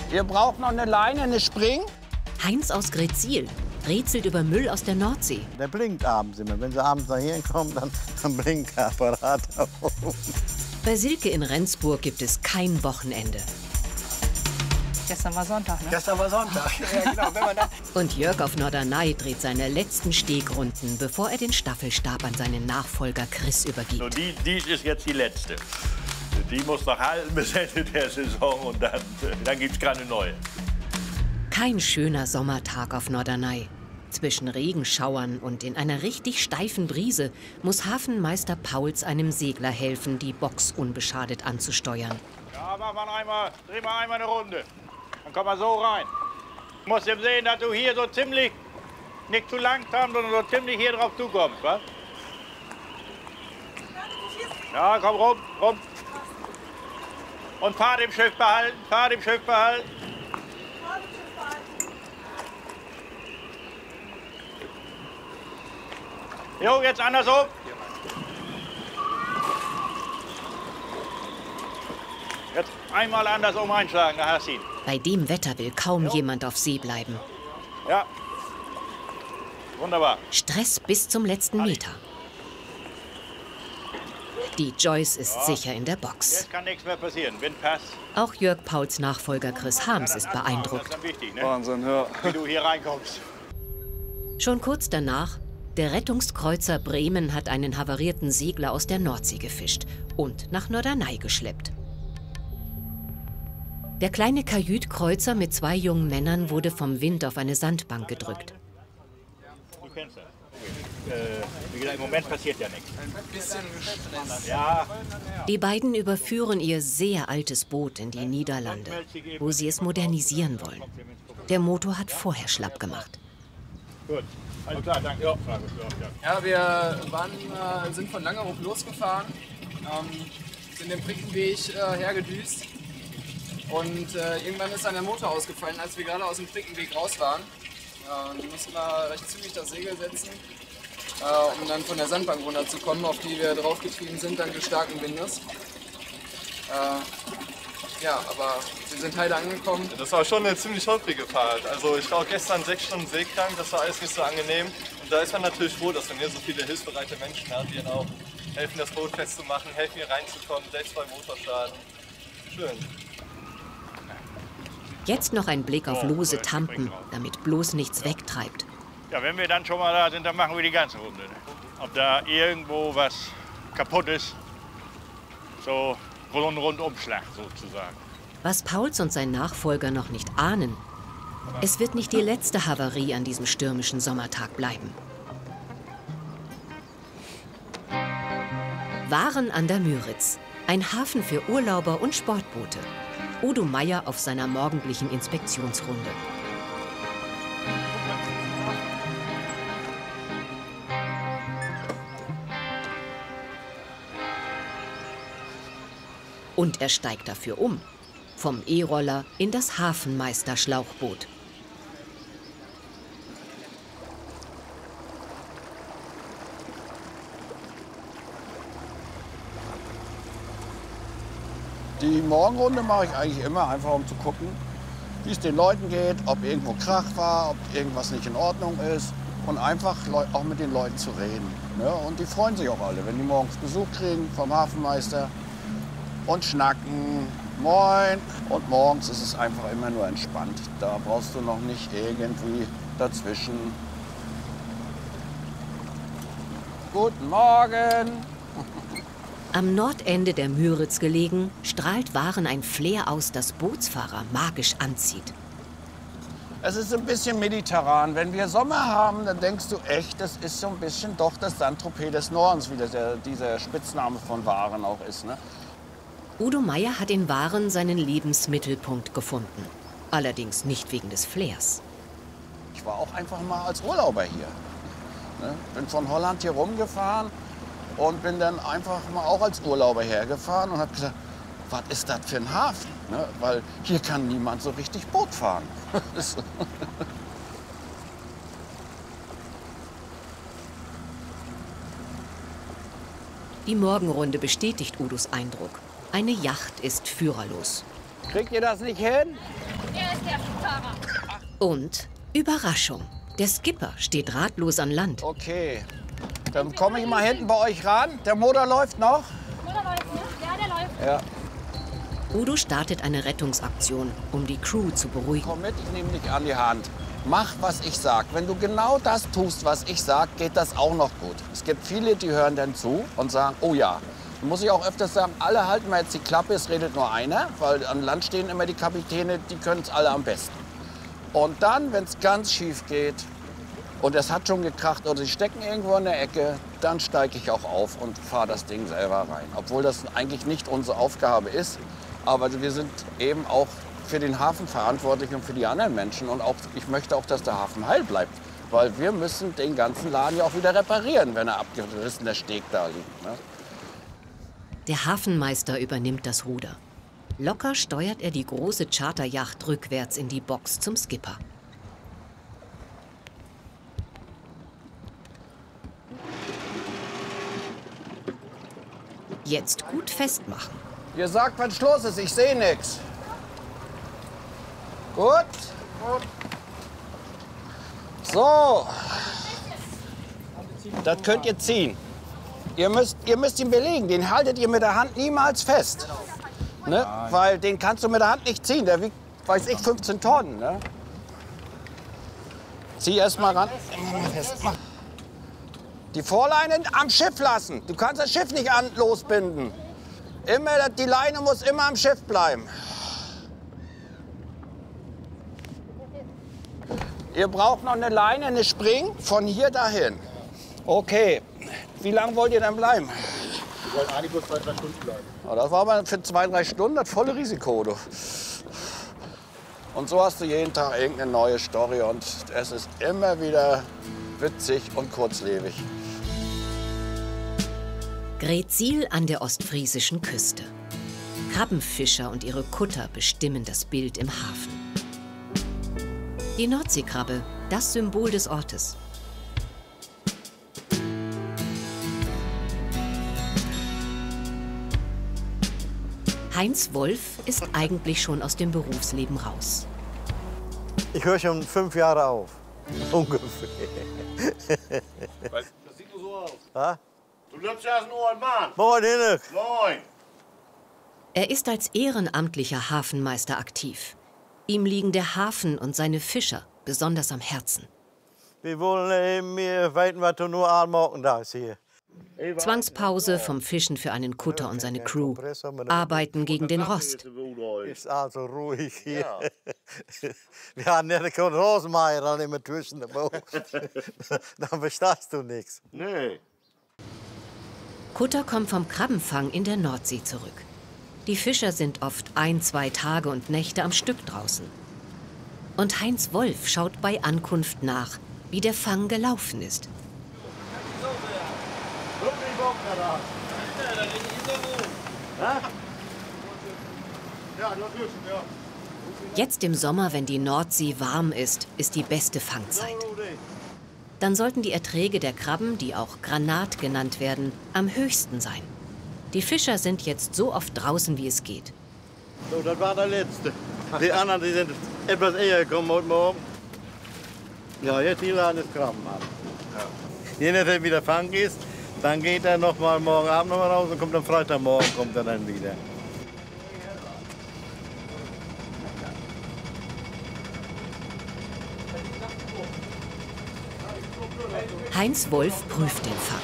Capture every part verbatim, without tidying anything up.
Ihr braucht noch eine Leine, eine Spring. Heinz aus Gretzil rätselt über Müll aus der Nordsee. Der blinkt abends immer. Wenn sie abends nach hier kommen, dann, dann blinkt der Apparat auf. Bei Silke in Rendsburg gibt es kein Wochenende. Gestern war Sonntag, ne? Gestern war Sonntag. Ja, genau. Wenn man dann Und Jörg auf Norderney dreht seine letzten Stegrunden, bevor er den Staffelstab an seinen Nachfolger Chris übergibt. So, die, die ist jetzt die letzte. Die muss noch halten bis Ende der Saison und dann, dann gibt es keine neue. Kein schöner Sommertag auf Norderney. Zwischen Regenschauern und in einer richtig steifen Brise muss Hafenmeister Pauls einem Segler helfen, die Box unbeschadet anzusteuern. Ja, mach mal einmal, dreh mal einmal eine Runde. Dann komm mal so rein. Du musst eben sehen, dass du hier so ziemlich, nicht zu langsam, sondern so ziemlich hier drauf zukommst, was? Ja, komm rum, rum. Und Fahrt im Schiff behalten, Fahrt im Schiff behalten. Jo, jetzt andersrum. Jetzt einmal andersrum einschlagen, da hast du ihn. Bei dem Wetter will kaum jemand auf See bleiben. Ja. Wunderbar. Stress bis zum letzten Meter. Die Joyce ist sicher in der Box. Jetzt kann nichts mehr passieren. Wind passt. Auch Jörg Pauls Nachfolger Chris Harms ist beeindruckt. Das ist dann wichtig, ne? Wahnsinn, ja. Wie du hier reinkommst. Schon kurz danach, der Rettungskreuzer Bremen hat einen havarierten Segler aus der Nordsee gefischt und nach Norderney geschleppt. Der kleine Kajütkreuzer mit zwei jungen Männern wurde vom Wind auf eine Sandbank gedrückt. Du kennst das. Okay. Äh, wie gesagt, im Moment passiert ja nichts. Ein bisschen gestresst. Ja. Die beiden überführen ihr sehr altes Boot in die Niederlande, wo sie es modernisieren wollen. Der Motor hat vorher schlapp gemacht. Gut. Also klar, danke. Ja, Ja, wir waren, äh, sind von Langerup losgefahren, ähm, sind den Brickenweg äh, hergedüst und äh, irgendwann ist dann der Motor ausgefallen, als wir gerade aus dem Brickenweg raus waren. Äh, dann mussten wir recht zügig das Segel setzen, äh, um dann von der Sandbank runterzukommen, auf die wir draufgetrieben sind, dank des starken Windes. Äh, ja, aber wir sind heile angekommen. Das war schon eine ziemlich holprige Fahrt. Also ich war auch gestern sechs Stunden seekrank, das war alles nicht so angenehm. Und da ist man natürlich froh, dass man hier so viele hilfsbereite Menschen hat, die dann auch helfen, das Boot festzumachen, helfen hier reinzukommen, selbst bei Motorschaden. Schön. Jetzt noch ein Blick auf lose Tampen, damit bloß nichts wegtreibt. Ja, wenn wir dann schon mal da sind, dann machen wir die ganze Runde. Ne? Ob da irgendwo was kaputt ist, so rund Rundumschlag sozusagen. Was Pauls und sein Nachfolger noch nicht ahnen, es wird nicht die letzte Havarie an diesem stürmischen Sommertag bleiben. Waren an der Müritz, ein Hafen für Urlauber und Sportboote. Udo Meier auf seiner morgendlichen Inspektionsrunde. Und er steigt dafür um. Vom E-Roller in das Hafenmeister-Schlauchboot. Die Morgenrunde mache ich eigentlich immer, einfach um zu gucken, wie es den Leuten geht, ob irgendwo Krach war, ob irgendwas nicht in Ordnung ist. Und einfach auch mit den Leuten zu reden. Ne? Und die freuen sich auch alle, wenn die morgens Besuch kriegen vom Hafenmeister und schnacken. Moin. Und morgens ist es einfach immer nur entspannt. Da brauchst du noch nicht irgendwie dazwischen. Guten Morgen. Am Nordende der Müritz gelegen, strahlt Waren ein Flair aus, das Bootsfahrer magisch anzieht. Es ist ein bisschen mediterran. Wenn wir Sommer haben, dann denkst du echt, das ist so ein bisschen doch das Saint-Tropez des Nordens, wie das der, dieser Spitzname von Waren auch ist. Ne? Udo Meier hat in Waren seinen Lebensmittelpunkt gefunden. Allerdings nicht wegen des Flairs. Ich war auch einfach mal als Urlauber hier. Ne? Bin von Holland hier rumgefahren und bin dann einfach mal auch als Urlauber hergefahren und habe gesagt, was ist das für ein Hafen? Ne? Weil hier kann niemand so richtig Boot fahren. Die Morgenrunde bestätigt Udos Eindruck. Eine Yacht ist führerlos. Kriegt ihr das nicht hin? Er ist der Fahrer. Und Überraschung. Der Skipper steht ratlos an Land. Okay, dann komme ich mal hinten bei euch ran. Der Motor läuft noch? Motor läuft, ne? Ja, der läuft. Ja. Udo startet eine Rettungsaktion, um die Crew zu beruhigen. Komm mit, ich nehme dich an die Hand. Mach, was ich sag. Wenn du genau das tust, was ich sag, geht das auch noch gut. Es gibt viele, die hören dann zu und sagen, oh ja. Da muss ich auch öfters sagen, alle halten mir jetzt die Klappe, es redet nur einer. Weil an Land stehen immer die Kapitäne, die können es alle am besten. Und dann, wenn es ganz schief geht und es hat schon gekracht oder sie stecken irgendwo in der Ecke, dann steige ich auch auf und fahre das Ding selber rein. Obwohl das eigentlich nicht unsere Aufgabe ist. Aber wir sind eben auch für den Hafen verantwortlich und für die anderen Menschen. Und auch, ich möchte auch, dass der Hafen heil bleibt. Weil wir müssen den ganzen Laden ja auch wieder reparieren, wenn er abgerissener Steg da liegt. Ne? Der Hafenmeister übernimmt das Ruder. Locker steuert er die große Charterjacht rückwärts in die Box zum Skipper. Jetzt gut festmachen. Ihr sagt, wenn Schluss ist, ich sehe nichts. Gut. Gut. So. Das könnt ihr ziehen. Ihr müsst, ihr müsst ihn belegen. Den haltet ihr mit der Hand niemals fest. Ne? Weil den kannst du mit der Hand nicht ziehen. Der wiegt, weiß ich, fünfzehn Tonnen. Ne? Zieh erst mal ran. Die Vorleine am Schiff lassen. Du kannst das Schiff nicht an losbinden. Immer, die Leine muss immer am Schiff bleiben. Ihr braucht noch eine Leine, eine Spring von hier dahin. Okay. Wie lange wollt ihr denn bleiben? Wir wollen eigentlich bloß zwei, drei Stunden bleiben. Ja, das war aber für zwei, drei Stunden das volle Risiko. Du. Und so hast du jeden Tag irgendeine neue Story und es ist immer wieder witzig und kurzlebig. Greetsiel an der ostfriesischen Küste. Krabbenfischer und ihre Kutter bestimmen das Bild im Hafen. Die Nordseekrabbe, das Symbol des Ortes. Heinz Wolf ist eigentlich schon aus dem Berufsleben raus. Ich höre schon fünf Jahre auf, ungefähr. Das sieht nur so aus. Ha? Du lebst ja als ein alter Mann. Moin, Hinne. Moin. Er ist als ehrenamtlicher Hafenmeister aktiv. Ihm liegen der Hafen und seine Fischer besonders am Herzen. Wir wollen mir weiten, was du nur anmachen da ist hier. Zwangspause vom Fischen für einen Kutter und seine Crew. Arbeiten gegen den Rost. Ist also ruhig hier. Ja. Wir haben ja keinen Rosenmeier dann immer zwischen den Boot. Dann verstehst du nichts. Nee. Kutter kommt vom Krabbenfang in der Nordsee zurück. Die Fischer sind oft ein, zwei Tage und Nächte am Stück draußen. Und Heinz Wolf schaut bei Ankunft nach, wie der Fang gelaufen ist. Jetzt im Sommer, wenn die Nordsee warm ist, ist die beste Fangzeit. Dann sollten die Erträge der Krabben, die auch Granat genannt werden, am höchsten sein. Die Fischer sind jetzt so oft draußen, wie es geht. So, das war der letzte. Die anderen die sind etwas eher gekommen heute Morgen. Ja, jetzt hier laden das Krabben ab. Ja. Je nachdem, wie der Fang ist, dann geht er noch mal morgen Abend noch mal raus und kommt am Freitagmorgen kommt er dann wieder. Heinz Wolf prüft den Fang.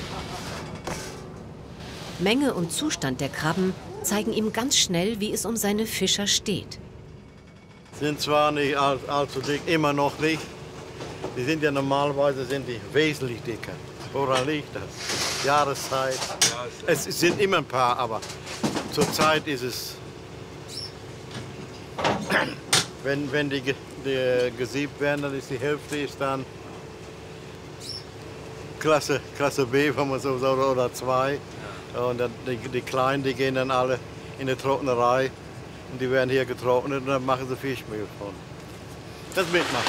Menge und Zustand der Krabben zeigen ihm ganz schnell, wie es um seine Fischer steht. Sind zwar nicht all, allzu dick, immer noch nicht. Die sind ja normalerweise sind die wesentlich dicker. Woran liegt das? Jahreszeit. Es sind immer ein paar, aber zurzeit ist es, wenn, wenn die, die gesiebt werden, dann ist die Hälfte ist dann Klasse, Klasse B, wenn man so sagt, oder zwei. Und dann die, die Kleinen, die gehen dann alle in die Trocknerei. Und die werden hier getrocknet und dann machen sie Fischmehl von. Das mitmachen.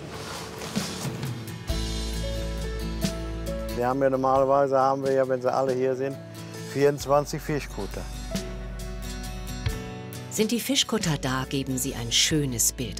Wir haben ja normalerweise, haben wir ja, wenn sie alle hier sind, vierundzwanzig Fischkutter. Sind die Fischkutter da, geben sie ein schönes Bild